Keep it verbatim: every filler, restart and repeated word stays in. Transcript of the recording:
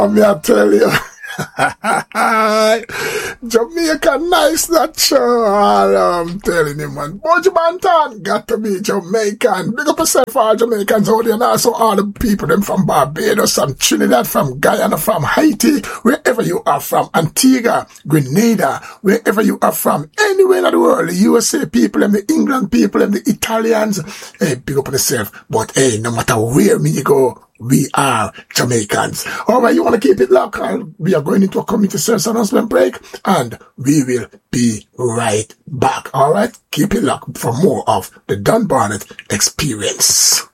me, I tell you. Jamaica nice that show. I'm telling you, man. Buju Banton got to be Jamaican. Big up yourself, all Jamaicans out there, and also all the people them from Barbados, from Trinidad, from Guyana, from Haiti, wherever you are from, Antigua, Grenada, wherever you are from, anywhere in the world, the U S A people and the England people and the Italians. Hey, big up yourself. But hey, no matter where me you go, we are Jamaicans. Alright, you want to keep it locked? We are going into a community service announcement break, and we will be right back. Alright, keep it locked for more of the Don Barnett Experience.